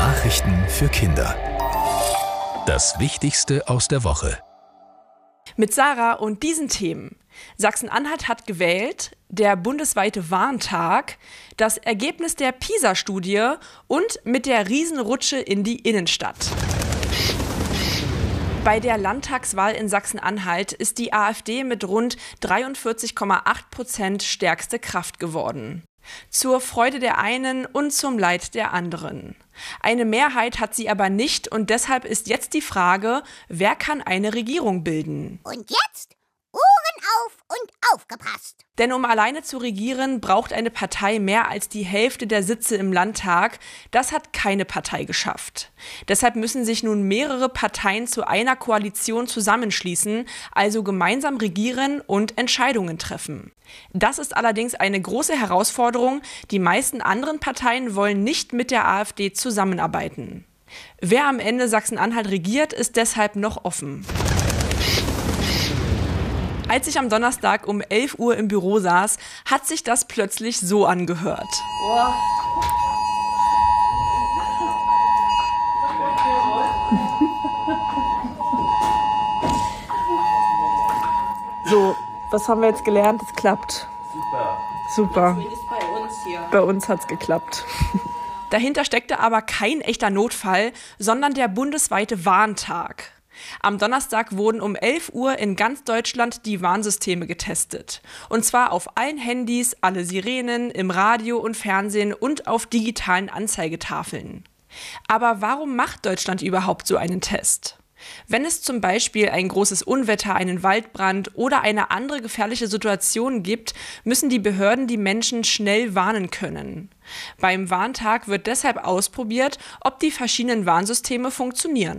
Nachrichten für Kinder. Das Wichtigste aus der Woche. Mit Sarah und diesen Themen. Sachsen-Anhalt hat gewählt, der bundesweite Warntag, das Ergebnis der PISA-Studie und mit der Riesenrutsche in die Innenstadt. Bei der Landtagswahl in Sachsen-Anhalt ist die AfD mit rund 43,8% stärkste Kraft geworden. Zur Freude der einen und zum Leid der anderen. Eine Mehrheit hat sie aber nicht und deshalb ist jetzt die Frage, wer kann eine Regierung bilden? Und jetzt Ohren auf und aufgepasst! Denn um alleine zu regieren, braucht eine Partei mehr als die Hälfte der Sitze im Landtag. Das hat keine Partei geschafft. Deshalb müssen sich nun mehrere Parteien zu einer Koalition zusammenschließen, also gemeinsam regieren und Entscheidungen treffen. Das ist allerdings eine große Herausforderung. Die meisten anderen Parteien wollen nicht mit der AfD zusammenarbeiten. Wer am Ende Sachsen-Anhalt regiert, ist deshalb noch offen. Als ich am Donnerstag um 11 Uhr im Büro saß, hat sich das plötzlich so angehört. So, was haben wir jetzt gelernt? Es klappt. Super. Zumindest bei uns hier. Bei uns hat's geklappt. Dahinter steckte aber kein echter Notfall, sondern der bundesweite Warntag. Am Donnerstag wurden um 11 Uhr in ganz Deutschland die Warnsysteme getestet. Und zwar auf allen Handys, alle Sirenen, im Radio und Fernsehen und auf digitalen Anzeigetafeln. Aber warum macht Deutschland überhaupt so einen Test? Wenn es zum Beispiel ein großes Unwetter, einen Waldbrand oder eine andere gefährliche Situation gibt, müssen die Behörden die Menschen schnell warnen können. Beim Warntag wird deshalb ausprobiert, ob die verschiedenen Warnsysteme funktionieren.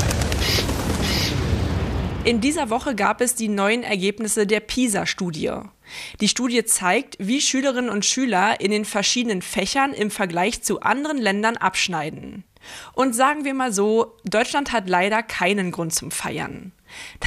In dieser Woche gab es die neuen Ergebnisse der PISA-Studie. Die Studie zeigt, wie Schülerinnen und Schüler in den verschiedenen Fächern im Vergleich zu anderen Ländern abschneiden. Und sagen wir mal so, Deutschland hat leider keinen Grund zum Feiern.